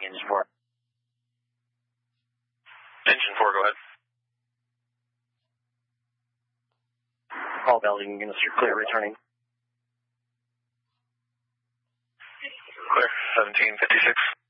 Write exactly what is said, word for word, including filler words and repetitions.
engine four. Engine four, go ahead. All Belgian units are clear, returning. Clear, seventeen fifty-six.